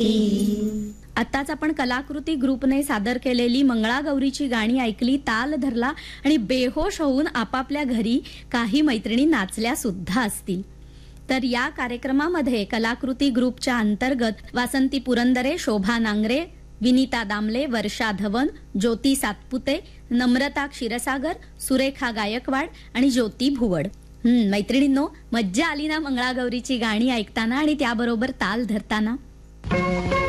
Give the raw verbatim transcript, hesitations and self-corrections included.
वासंती. आताच आपण कलाकृती ग्रुपने सादर केलेली मंगळागौरीची गाणी ऐकली, ताल धरला आणि बेहोश होऊन आपापल्या घरी काही मैत्रिणी नाचल्या सुद्धा असतील. तर या कार्यक्रमामध्ये कलाकृती ग्रुपच्या अंतर्गत वासंती पुरंदरे, शोभा नांगरे, विनीता दामले, वर्षा धवन, ज्योती सातपुते, नम्रता क्षीरसागर, सुरेखा गायकवाड आणि ज्योती भुवड. हम्म मैत्रिणींनो, मज्जा आली ना मंगळागौरीची गाणी ऐकताना आणि त्याबरोबर ताल धरताना?